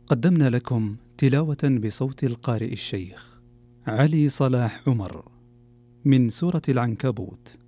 قدمنا لكم تلاوة بصوت القارئ الشيخ علي صلاح عمر من سورة العنكبوت.